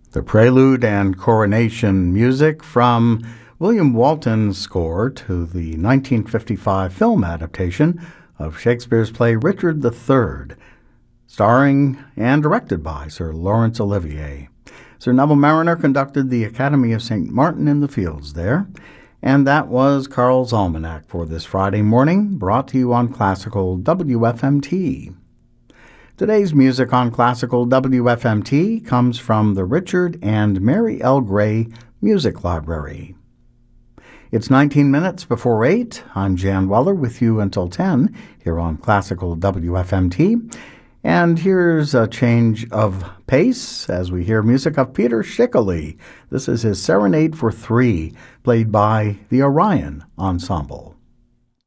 The prelude and coronation music from William Walton's score to the 1955 film adaptation of Shakespeare's play Richard III, starring and directed by Sir Laurence Olivier. Sir Neville Marriner conducted the Academy of St. Martin in the Fields there, and that was Carl's Almanac for this Friday morning, brought to you on Classical WFMT. Today's music on Classical WFMT comes from the Richard and Mary L. Gray Music Library. It's 19 minutes before 8. I'm Jan Weller with you until 10 here on Classical WFMT. And here's a change of pace as we hear music of Peter Schickele. This is his Serenade for Three, played by the Orion Ensemble.